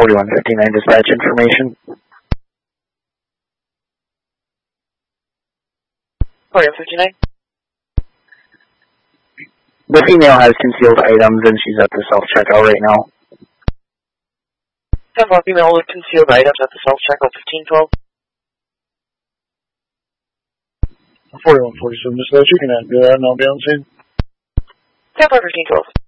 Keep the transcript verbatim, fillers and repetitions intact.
forty-one fifty-nine dispatch information. forty-one fifty-nine. The female has concealed items and she's at the self-checkout right now. ten four female with concealed items at the self-checkout fifteen twelve. forty-one forty-seven dispatch, you can have that and I'll be on scene. ten four fifteen twelve.